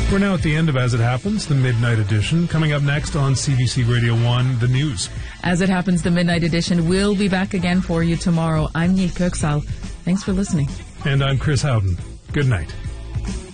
We're now at the end of As It Happens, the Midnight Edition. Coming up next on CBC Radio 1, the news. As It Happens, the Midnight Edition will be back again for you tomorrow. I'm Neil Kirksall. Thanks for listening. And I'm Chris Howden. Good night.